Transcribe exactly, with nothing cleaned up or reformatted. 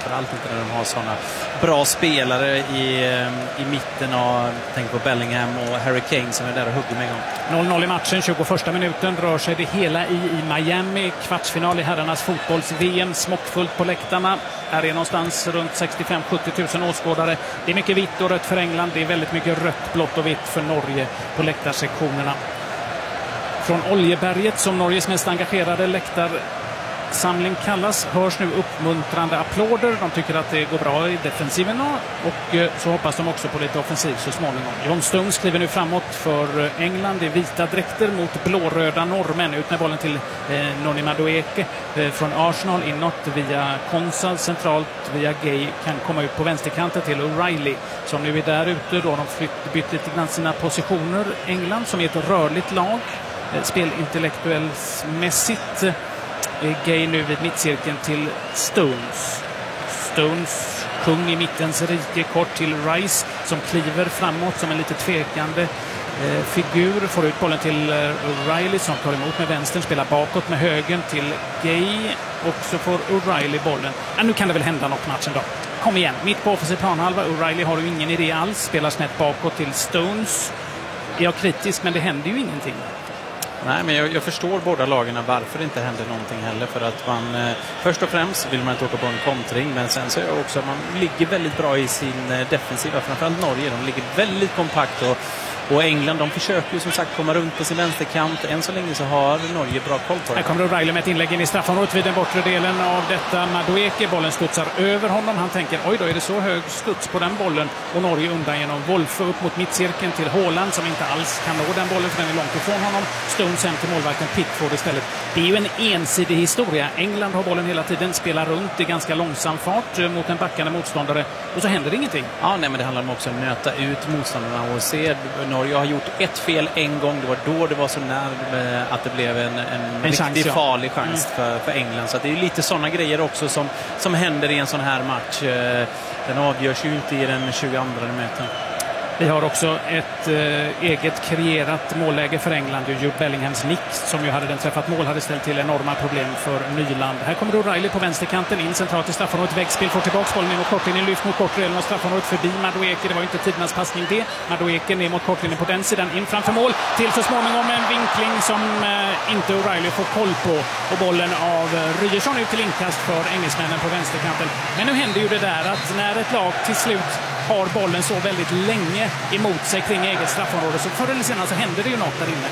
framförallt inte när de har sådana bra spelare i, i mitten av, tänk på Bellingham och Harry Kane som är där och hugger med igång. noll noll i matchen, tjugoförsta minuten rör sig det hela i, i Miami. Kvartsfinal i herrarnas fotbolls-V M, smockfullt på läktarna. Här är någonstans runt sextiofem till sjuttio tusen åskådare. Det är mycket vitt och rött för England, det är väldigt mycket rött, blått och vitt för Norge på läktarsektionerna. Från Oljeberget, som Norges mest engagerade läktarsamling kallas, hörs nu uppmuntrande applåder. De tycker att det går bra i defensiven och så hoppas de också på lite offensiv så småningom. John Stones skriver nu framåt för England. Det är vita dräkter mot blåröda norrmän. Ut med bollen till eh, Noni Madueke eh, från Arsenal inåt via Konsa, centralt via Gay, kan komma ut på vänsterkanten till O'Reilly som nu är där ute. Då de flytt, bytt lite grann sina positioner. England som är ett rörligt lag, spelintellektuellsmässigt. Gay nu vid mittcirkeln till Stones. Stones, kung i mittens rike, kort till Rice som kliver framåt som en lite tvekande eh, figur. Får ut bollen till eh, O'Reilly som tar emot med vänstern, spelar bakåt med högen till Gay och så får O'Reilly bollen. Ja, nu kan det väl hända något matchen då. Kom igen, mitt på offensiv planhalva. O'Reilly har ju ingen idé alls, spelar snett bakåt till Stones. Är jag kritisk, men det händer ju ingenting. Nej, men jag, jag förstår båda lagarna varför det inte händer någonting heller. För att man, eh, först och främst vill man inte åka på en kontring. Men sen så är det också att man ligger väldigt bra i sin eh, defensiva. Framförallt Norge, de ligger väldigt kompakt. Och, och England, de försöker ju som sagt komma runt på sin vänsterkant. Än så länge så har Norge bra koll på det. Här kommer O'Reilly med ett inlägg in i straffområdet vid den bortre delen av detta. Madueke, bollen studsar över honom. Han tänker, oj då är det så hög studs på den bollen. Och Norge undan genom Wolfe upp mot mittcirkeln till Haaland som inte alls kan nå den bollen för den är långt ifrån honom. Stones hem till målvakten Pickford istället. Det är ju en ensidig historia. England har bollen hela tiden, spelar runt i ganska långsam fart mot en backande motståndare och så händer det ingenting. Ja, nej, men det handlar om också att nöta ut motståndarna och se. Norge har gjort ett fel en gång. Det var då det var så nära att det blev en, en, en riktigt chans, ja. farlig chans mm. för, för England. Så att det är lite sådana grejer också som, som händer i en sån här match. Den avgörs ju inte i den tjugoandra minuten. Vi har också ett eh, eget kreerat målläge för England. Jude Bellinghams nick som ju hade den träffat mål hade ställt till enorma problem för Nyland. Här kommer O'Reilly på vänsterkanten in centralt i straffområdet. Väggspel, får tillbaka bollen in mot kortlinjen, lyft mot kortdelen av straffområdet förbi Madueke. Det var ju inte tidernas passning det. Madueke ner mot kortlinjen på den sidan, in framför mål till så småningom en vinkling som eh, inte O'Reilly får koll på. Och bollen av eh, Ryerson ut till inkast för engelsmännen på vänsterkanten. Men nu händer ju det där att när ett lag till slut har bollen så väldigt länge emot sig kring eget straffområde så förr eller senare så händer det ju något där inne.